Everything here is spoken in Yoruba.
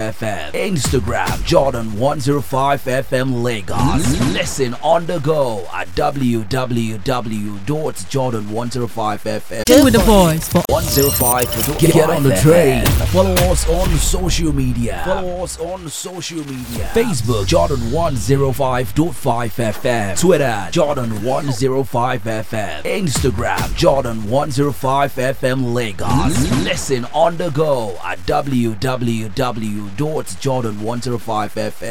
FM. Instagram Jordan 105 FM Lagos. Listen on the go at www.jordan105fm. With the boys for 105. Get on the train. Follow us on social media. Facebook Jordan 105.5 FM. Twitter Jordan 105 FM. Instagram Jordan 105 FM Lagos. Listen on the go at www.jordan105fm.